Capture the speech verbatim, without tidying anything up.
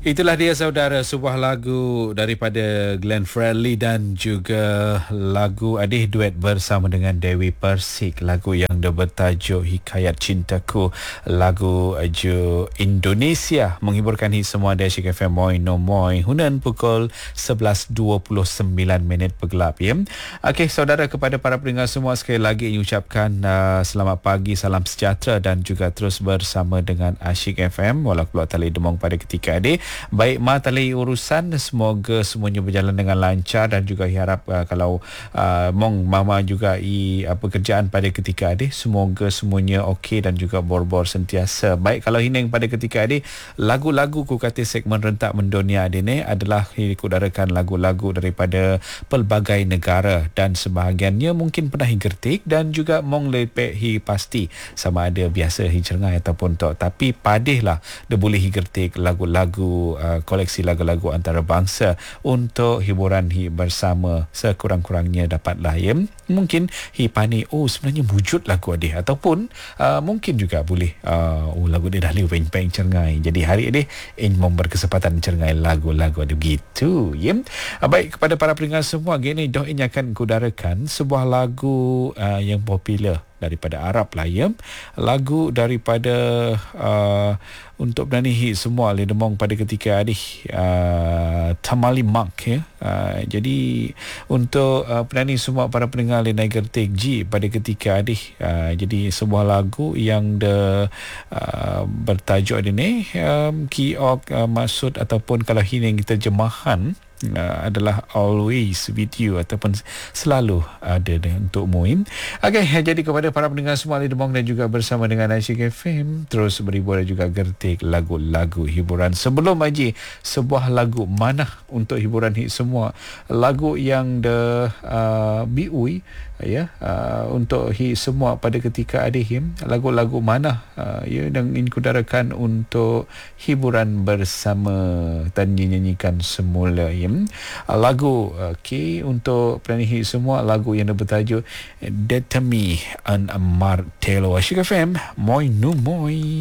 Itulah dia saudara, sebuah lagu daripada Glenn Fredly dan juga lagu Adih duet bersama dengan Dewi Persik, lagu yang bertajuk Hikayat Cintaku, lagu ju Indonesia, menghiburkan hit semua dari Asyik F M Moi No Moi Hunan pukul sebelas dua puluh sembilan minit bergelap ya. Okey saudara, kepada para pendengar semua sekali lagi ucapkan uh, selamat pagi, salam sejahtera dan juga terus bersama dengan Asyik F M walau keluar tali demong pada ketika ini. Baik ma tali urusan, semoga semuanya berjalan dengan lancar dan juga harap uh, kalau uh, mong mama juga i uh, pekerjaan pada ketika ini semoga semuanya okey dan juga bor-bor sentiasa. Baik, kalau hining pada ketika ini lagu-lagu ku kata segmen rentak mendunia ini adalah dikudarakan lagu-lagu daripada pelbagai negara dan sebahagiannya mungkin pernah higertik dan juga mong lepek hi pasti sama ada biasa hi cengai ataupun tak, tapi padihlah dia boleh higertik lagu-lagu Uh, koleksi lagu-lagu antarabangsa untuk hiburan hi bersama sekurang-kurangnya dapatlah ya. Mungkin hi pani oh sebenarnya wujud lagu adih ataupun uh, mungkin juga boleh uh, oh lagu dia dah leweng peng cengai. Jadi hari ini in memberi kesempatan cengai lagu-lagu adih begitu ya. Uh, baik, kepada para pendengar semua gini doh ini akan kudarakan sebuah lagu uh, yang popular daripada Arab lah ya. Lagu daripada uh, untuk penyanyi hit semua Le Demong pada ketika adik uh, Tamali Mak ya. Uh, jadi untuk uh, penyanyi semua para pendengar Le Nigertik G pada ketika adik uh, jadi sebuah lagu yang de uh, bertajuk ini um, kiok uh, maksud ataupun kalau hining terjemahan Uh, adalah always with you ataupun selalu ada untuk muim. Okey, jadi kepada para pendengar semua di Demong dan juga bersama dengan Asyik F M terus berhibur dan juga gertik lagu-lagu hiburan. Sebelum Haji, sebuah lagu mana untuk hiburan hit semua, lagu yang de uh, biui ya uh, untuk hi semua pada ketika adihim, lagu-lagu mana uh, ya dan inkudarakan untuk hiburan bersama dan dinyanyikan semula ya. Uh, lagu okey untuk penyanyi semua, lagu yang bertajuk Detami an Martelo. Asyik F M Moi No Moi.